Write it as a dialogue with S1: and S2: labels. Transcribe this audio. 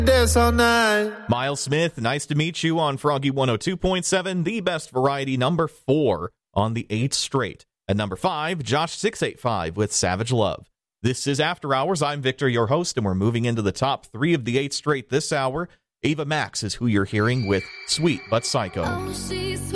S1: Dance all night.
S2: Miles Smith, nice to meet you on Froggy 102.7, the best variety, number 4 on the 8th straight. At number 5, Josh 685 with Savage Love. This is After Hours. I'm Victor, your host, and we're moving into the top 3 of the 8th straight this hour. Ava Max is who you're hearing with Sweet But Psycho.